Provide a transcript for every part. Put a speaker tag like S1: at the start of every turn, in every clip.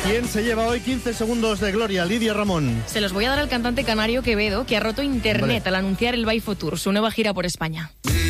S1: ¿Quién se lleva hoy 15 segundos de gloria? Lidia Ramón.
S2: Se los voy a dar al cantante canario Quevedo, que ha roto internet al anunciar el Baifo Tour, su nueva gira por España.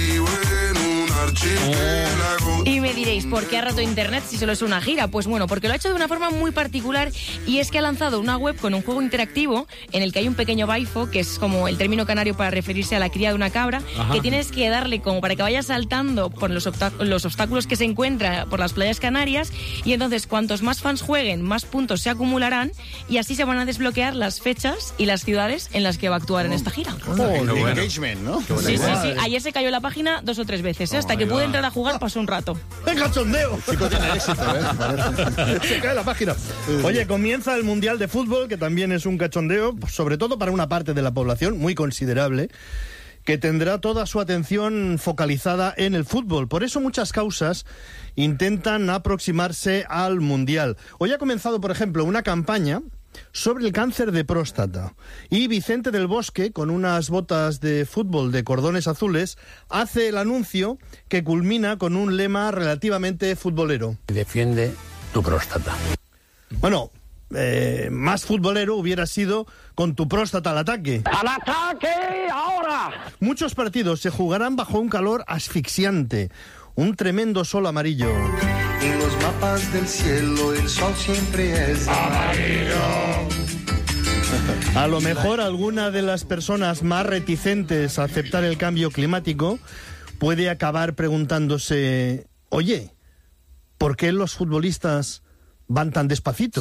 S2: Y me diréis, ¿por qué ha roto internet si solo es una gira? Pues bueno, porque lo ha hecho de una forma muy particular, y es que ha lanzado una web con un juego interactivo en el que hay un pequeño baifo, que es como el término canario para referirse a la cría de una cabra. Ajá. Que tienes que darle como para que vaya saltando por los obstáculos que se encuentra por las playas canarias, y entonces cuantos más fans jueguen, más puntos se acumularán, y así se van a desbloquear las fechas y las ciudades en las que va a actuar en esta gira.
S1: Engagement, ¿no?
S2: Sí. Ayer se cayó la página 2 o 3 veces, hasta que pude entrar a jugar pasó un rato.
S1: ¡El cachondeo! Chico tiene éxito, ¿eh? Se cae la página. Oye, comienza el Mundial de Fútbol, que también es un cachondeo, sobre todo para una parte de la población muy considerable, que tendrá toda su atención focalizada en el fútbol. Por eso muchas causas intentan aproximarse al Mundial. Hoy ha comenzado, por ejemplo, una campaña sobre el cáncer de próstata. Y Vicente del Bosque, con unas botas de fútbol de cordones azules, hace el anuncio que culmina con un lema relativamente futbolero.
S3: Defiende tu próstata.
S1: Bueno, más futbolero hubiera sido con tu próstata al ataque.
S3: ¡Al ataque ahora!
S1: Muchos partidos se jugarán bajo un calor asfixiante, un tremendo sol amarillo.
S4: En los mapas del cielo el sol siempre es amarillo.
S1: A lo mejor alguna de las personas más reticentes a aceptar el cambio climático puede acabar preguntándose: oye, ¿por qué los futbolistas van tan despacito?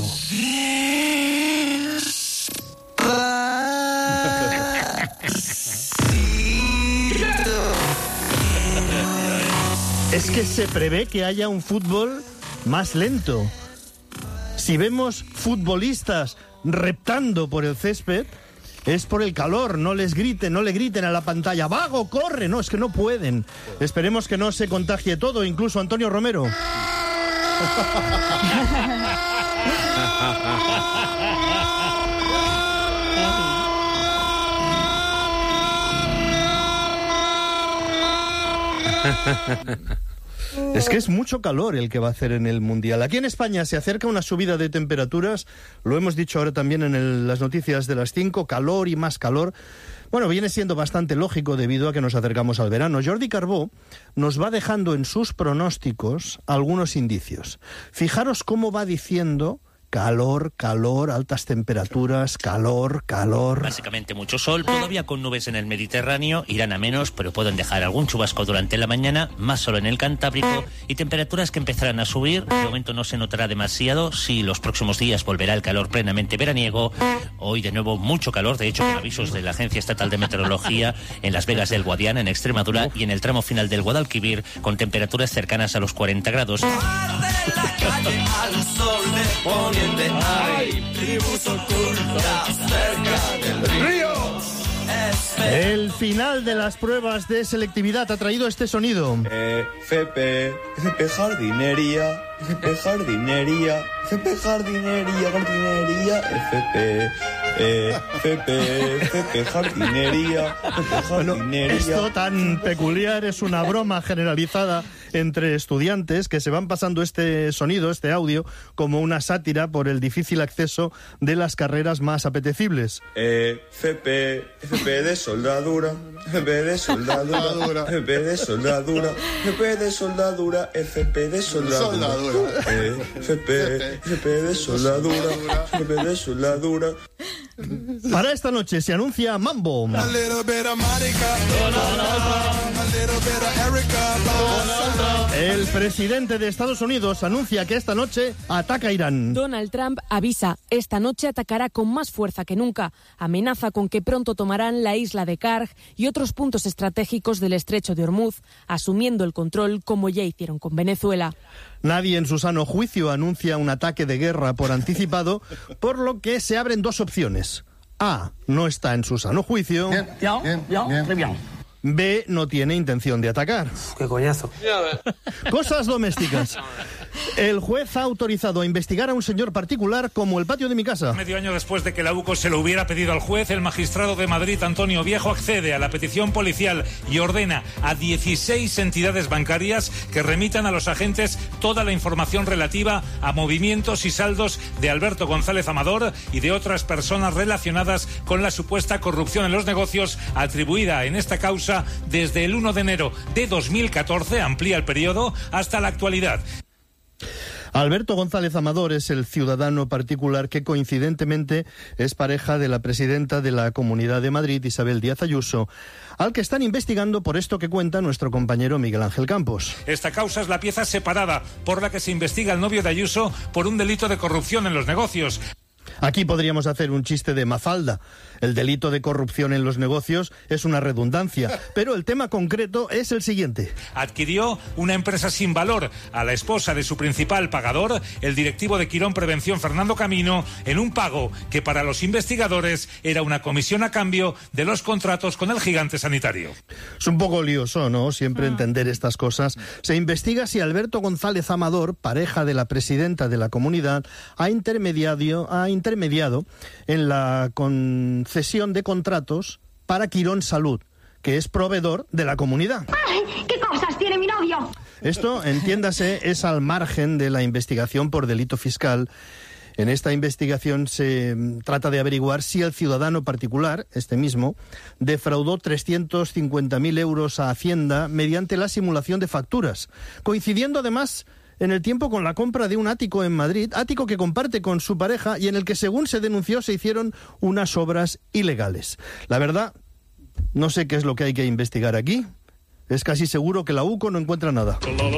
S1: Es que se prevé que haya un fútbol más lento. Si vemos futbolistas reptando por el césped, es por el calor. No le griten a la pantalla: ¡vago, corre! No, es que no pueden. Esperemos que no se contagie todo, incluso Antonio Romero. Es que es mucho calor el que va a hacer en el Mundial. Aquí en España se acerca una subida de temperaturas, lo hemos dicho ahora también en las noticias de las 5, calor y más calor. Bueno, viene siendo bastante lógico debido a que nos acercamos al verano. Jordi Carbó nos va dejando en sus pronósticos algunos indicios. Fijaros cómo va diciendo: calor, calor, altas temperaturas, calor, calor.
S5: Básicamente mucho sol, todavía con nubes en el Mediterráneo, irán a menos, pero pueden dejar algún chubasco durante la mañana, más sol en el Cantábrico y temperaturas que empezarán a subir. De momento no se notará demasiado, sí, los próximos días volverá el calor plenamente veraniego. Hoy de nuevo mucho calor, de hecho con avisos de la Agencia Estatal de Meteorología en Las Vegas del Guadiana, en Extremadura, y en el tramo final del Guadalquivir con temperaturas cercanas a los 40 grados.
S1: El final de las pruebas de selectividad ha traído este sonido.
S6: FP jardinería, FP jardinería, FP jardinería, jardinería, FP jardinería, FP jardinería.
S1: Esto tan peculiar es una broma generalizada entre estudiantes que se van pasando este sonido, este audio, como una sátira por el difícil acceso de las carreras más apetecibles.
S6: FP de soldadura, FP de soldadura, FP de soldadura, FP de soldadura, FP de soldadura, FP de soldadura, FP de soldadura.
S1: Para esta noche se anuncia Mambo. El presidente de Estados Unidos anuncia que esta noche ataca a Irán.
S7: Donald Trump avisa: esta noche atacará con más fuerza que nunca. Amenaza con que pronto tomarán la isla de Karg y otros puntos estratégicos del estrecho de Hormuz, asumiendo el control como ya hicieron con Venezuela.
S1: Nadie en su sano juicio anuncia un ataque de guerra por anticipado, por lo que se abren dos opciones. A, no está en su sano juicio. B no tiene intención de atacar.
S8: ¡Qué coñazo!
S1: Cosas domésticas. El juez ha autorizado a investigar a un señor particular como el patio de mi casa.
S9: Medio año después de que la UCO se lo hubiera pedido al juez, el magistrado de Madrid, Antonio Viejo, accede a la petición policial y ordena a 16 entidades bancarias que remitan a los agentes toda la información relativa a movimientos y saldos de Alberto González Amador y de otras personas relacionadas con la supuesta corrupción en los negocios atribuida en esta causa desde el 1 de enero de 2014, amplía el periodo, hasta la actualidad.
S1: Alberto González Amador es el ciudadano particular que coincidentemente es pareja de la presidenta de la Comunidad de Madrid, Isabel Díaz Ayuso, al que están investigando por esto que cuenta nuestro compañero Miguel Ángel Campos.
S9: Esta causa es la pieza separada por la que se investiga al novio de Ayuso por un delito de corrupción en los negocios.
S1: Aquí podríamos hacer un chiste de Mafalda. El delito de corrupción en los negocios es una redundancia, pero el tema concreto es el siguiente.
S9: Adquirió una empresa sin valor a la esposa de su principal pagador, el directivo de Quirón Prevención, Fernando Camino, en un pago que para los investigadores era una comisión a cambio de los contratos con el gigante sanitario.
S1: Es un poco lioso, ¿no? Siempre entender estas cosas. Se investiga si Alberto González Amador, pareja de la presidenta de la Comunidad, ha intermediado en la concesión de contratos para Quirón Salud, que es proveedor de la Comunidad.
S10: ¡Ay, qué cosas tiene mi novio!
S1: Esto, entiéndase, es al margen de la investigación por delito fiscal. En esta investigación se trata de averiguar si el ciudadano particular, este mismo, defraudó 350.000 euros a Hacienda mediante la simulación de facturas, coincidiendo además en el tiempo con la compra de un ático en Madrid, ático que comparte con su pareja y en el que, según se denunció, se hicieron unas obras ilegales. La verdad, no sé qué es lo que hay que investigar aquí. Es casi seguro que la UCO no encuentra nada.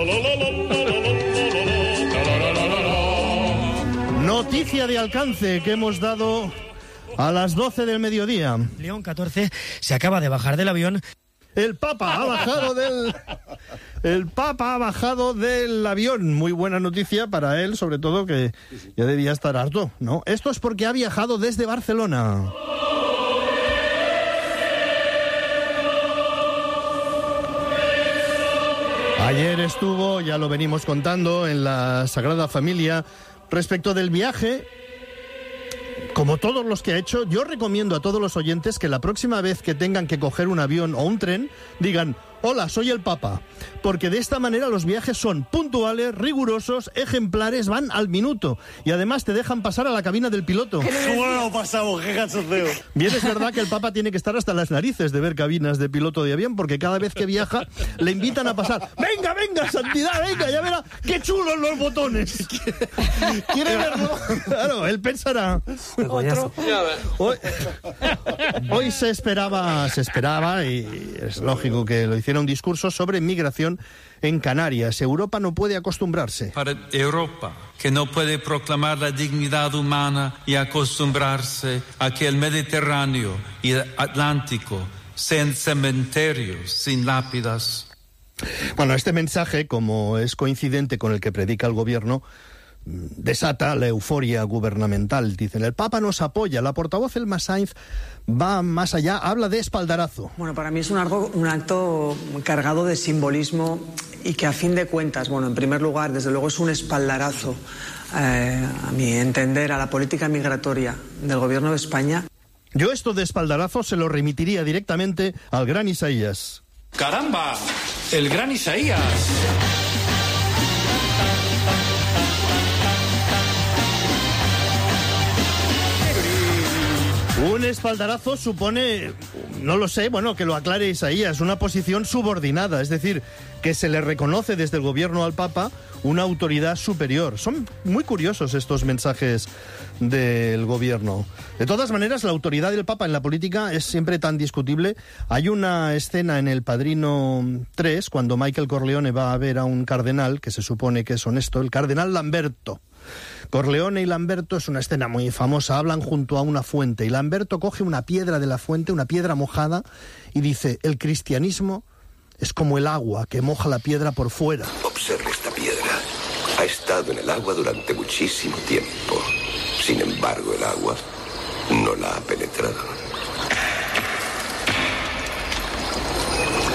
S1: Noticia de alcance que hemos dado a las 12 del mediodía.
S11: León XIV se acaba de bajar del avión.
S1: El Papa ha bajado del avión. Muy buena noticia para él, sobre todo que ya debía estar harto, ¿no? Esto es porque ha viajado desde Barcelona. Ayer estuvo, ya lo venimos contando, en la Sagrada Familia. Respecto del viaje, como todos los que ha hecho, yo recomiendo a todos los oyentes que la próxima vez que tengan que coger un avión o un tren, digan: hola, soy el Papa, porque de esta manera los viajes son puntuales, rigurosos, ejemplares, van al minuto y además te dejan pasar a la cabina del piloto.
S12: ¿Cómo lo pasamos? ¡Qué cachondeo!
S1: Bien, es verdad que el Papa tiene que estar hasta las narices de ver cabinas de piloto de avión, porque cada vez que viaja le invitan a pasar. ¡Venga, venga, santidad, venga! Ya verá qué chulos los botones. ¿Quiere verlo? Claro, él pensará. Otro. Hoy se esperaba, y es lógico que lo hiciera, un discurso sobre migración en Canarias. Europa no puede acostumbrarse.
S13: Para Europa, que no puede proclamar la dignidad humana y acostumbrarse a que el Mediterráneo y el Atlántico sean cementerios sin lápidas.
S1: Bueno, este mensaje, como es coincidente con el que predica el gobierno, desata la euforia gubernamental. Dicen, el Papa nos apoya. La portavoz Elma Sainz va más allá, habla de espaldarazo.
S14: Bueno, para mí es un acto cargado de simbolismo y que, a fin de cuentas, bueno, en primer lugar, desde luego es un espaldarazo, a mi entender, a la política migratoria del gobierno de España.
S1: Yo esto de espaldarazo se lo remitiría directamente al gran Isaías.
S15: ¡Caramba! ¡El gran Isaías!
S1: Un espaldarazo supone, no lo sé, bueno, que lo aclare Isaías, una posición subordinada, es decir, que se le reconoce desde el gobierno al Papa una autoridad superior. Son muy curiosos estos mensajes del gobierno. De todas maneras, la autoridad del Papa en la política es siempre tan discutible. Hay una escena en El Padrino 3, cuando Michael Corleone va a ver a un cardenal, que se supone que es honesto, el cardenal Lamberto. Corleone y Lamberto, es una escena muy famosa, hablan junto a una fuente y Lamberto coge una piedra de la fuente, una piedra mojada, y dice: el cristianismo es como el agua que moja la piedra por fuera.
S16: Observe esta piedra. Ha estado en el agua durante muchísimo tiempo. Sin embargo, el agua no la ha penetrado.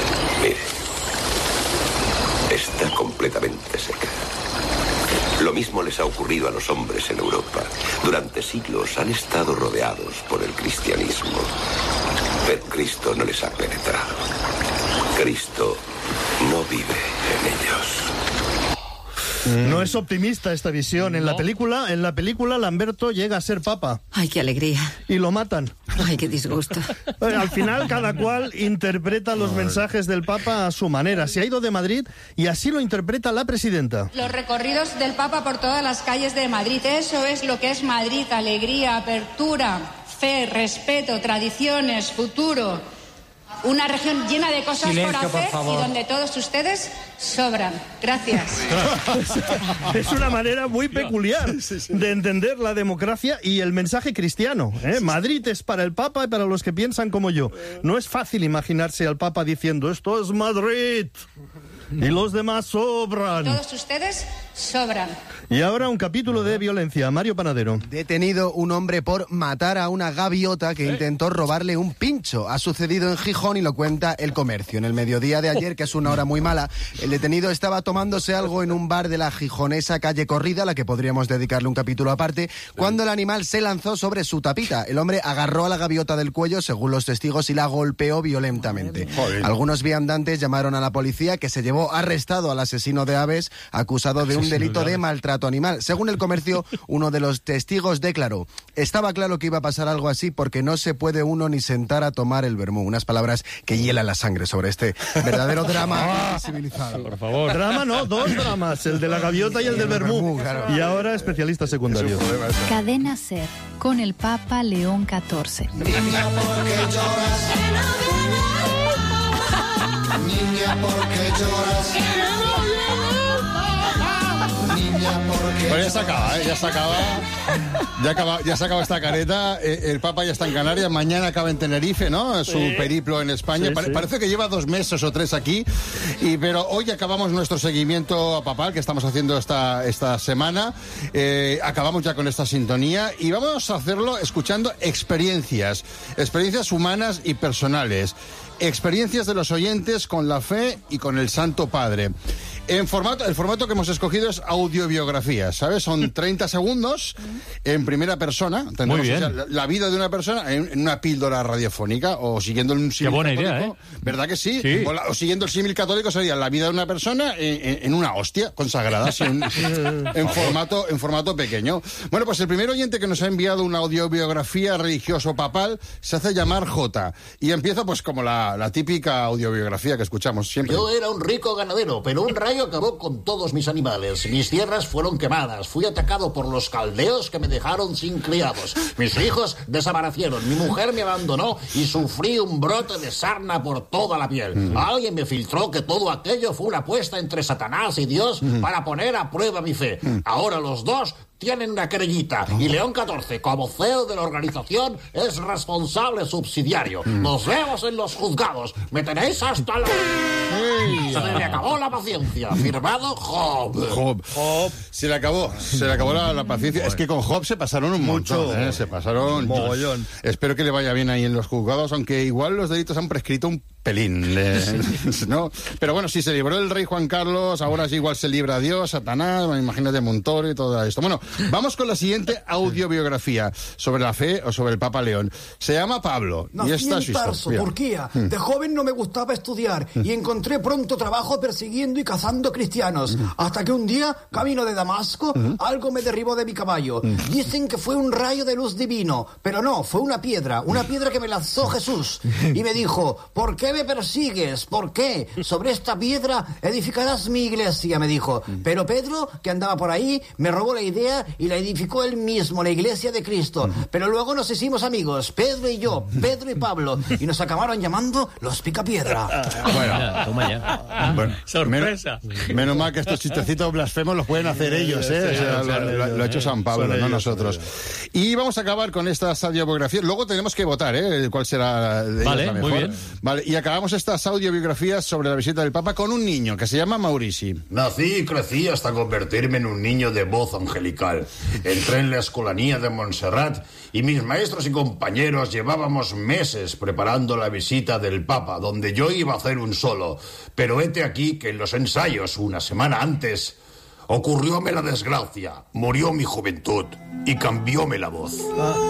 S16: está completamente seca. Lo mismo les ha ocurrido a los hombres en Europa. Durante siglos han estado rodeados por el cristianismo, pero Cristo no les ha penetrado. Cristo no vive en ellos.
S1: No es optimista esta visión. En la película, Lamberto llega a ser papa.
S8: Ay, qué alegría.
S1: Y lo matan.
S8: Ay, qué disgusto.
S1: Al final, cada cual interpreta los mensajes del Papa a su manera. Se ha ido de Madrid y así lo interpreta la presidenta.
S17: Los recorridos del Papa por todas las calles de Madrid. Eso es lo que es Madrid. Alegría, apertura, fe, respeto, tradiciones, futuro. Una región llena de cosas
S18: Silencio,
S17: por hacer
S18: por
S17: y donde todos ustedes sobran. Gracias.
S1: Es una manera muy peculiar de entender la democracia y el mensaje cristiano. Madrid es para el Papa y para los que piensan como yo. No es fácil imaginarse al Papa diciendo esto es Madrid y los demás sobran.
S17: Todos ustedes sobran.
S1: Y ahora un capítulo de violencia. Mario Panadero.
S19: Detenido un hombre por matar a una gaviota que intentó robarle un pincho. Ha sucedido en Gijón y lo cuenta El Comercio. En el mediodía de ayer, que es una hora muy mala, el detenido estaba tomándose algo en un bar de la gijonesa calle Corrida, a la que podríamos dedicarle un capítulo aparte, cuando el animal se lanzó sobre su tapita. El hombre agarró a la gaviota del cuello, según los testigos, y la golpeó violentamente. Algunos viandantes llamaron a la policía, que se llevó arrestado al asesino de aves, acusado de un delito de maltrato animal. Según El Comercio, uno de los testigos declaró: estaba claro que iba a pasar algo así porque no se puede uno ni sentar a tomar el vermú. Unas palabras que hielan la sangre sobre este verdadero drama civilizado.
S1: Por favor. Drama no, dos dramas, el de la gaviota y el del vermú. Claro. Y ahora especialista secundario.
S20: Cadena SER, con el Papa León XIV.
S4: Niña, ¿por qué lloras? Niña, ¿por qué lloras?
S21: Bueno, ya se acaba, ya se acaba. Ya se acaba esta careta. El Papa ya está en Canarias. Mañana acaba en Tenerife, ¿no? Su periplo en España.
S1: Sí.
S21: Parece que lleva 2 meses o 3 aquí. Pero hoy acabamos nuestro seguimiento a papal que estamos haciendo esta semana. Acabamos ya con esta sintonía y vamos a hacerlo escuchando experiencias humanas y personales. Experiencias de los oyentes con la fe y con el Santo Padre. El formato que hemos escogido es audiobiografía, ¿sabes? Son 30 segundos en primera persona.
S9: Muy bien.
S21: O sea, la vida de una persona en una píldora radiofónica o siguiendo un símil católico.
S9: Qué buena idea, ¿eh?
S21: ¿Verdad que sí? O siguiendo el símil católico sería la vida de una persona en una hostia consagrada, así, en formato pequeño. Bueno, pues el primer oyente que nos ha enviado una audiobiografía religioso-papal se hace llamar J. Y empieza pues como la típica audiobiografía que escuchamos siempre.
S22: Yo era un rico ganadero, pero un rayo acabó con todos mis animales. Mis tierras fueron quemadas. Fui atacado por los caldeos que me dejaron sin criados. Mis hijos desaparecieron. Mi mujer me abandonó y sufrí un brote de sarna por toda la piel. Alguien me filtró que todo aquello fue una apuesta entre Satanás y Dios para poner a prueba mi fe. Ahora los dos tienen una querellita y León XIV, como CEO de la organización, es responsable subsidiario. Nos vemos en los juzgados. Me tenéis hasta la... Se me acabó la paciencia. Firmado Job.
S21: Se le acabó la paciencia. Es que con Job se pasaron un montón. Se pasaron mogollón. Espero que le vaya bien ahí en los juzgados, aunque igual los delitos han prescrito un pelín, ¿no? Pero bueno, si se libró el rey Juan Carlos, ahora sí igual se libra Dios, Satanás, imagínate Montoro y todo esto. Bueno, vamos con la siguiente audiobiografía sobre la fe o sobre el Papa León. Se llama Pablo.
S23: Nací en Tarso, Turquía. De joven no me gustaba estudiar y encontré pronto trabajo persiguiendo y cazando cristianos. Hasta que un día, camino de Damasco, algo me derribó de mi caballo. Dicen que fue un rayo de luz divino, pero no, fue una piedra que me lanzó Jesús. Y me dijo: ¿por qué me persigues? ¿Por qué? Sobre esta piedra edificarás mi iglesia, me dijo. Pero Pedro, que andaba por ahí, me robó la idea y la edificó él mismo, la iglesia de Cristo. Pero luego nos hicimos amigos, Pedro y yo, Pedro y Pablo, y nos acabaron llamando los Picapiedra.
S21: Bueno,
S9: toma ya.
S21: Bueno, sorpresa. Menos mal que estos chistecitos blasfemos los pueden hacer ellos, ¿eh? O sea, lo ha hecho San Pablo, no nosotros. Y vamos a acabar con estas audiobiografías. Luego tenemos que votar, ¿eh? ¿Cuál será de ellas la mejor?
S9: Muy bien.
S21: Vale, y acabamos estas audiobiografías sobre la visita del Papa con un niño que se llama Maurici.
S22: Nací y crecí hasta convertirme en un niño de voz angelical. Entré en la escolanía de Montserrat y mis maestros y compañeros llevábamos meses preparando la visita del Papa, donde yo iba a hacer un solo. Pero hete aquí que en los ensayos, una semana antes, ocurrióme la desgracia, murió mi juventud y cambióme la voz.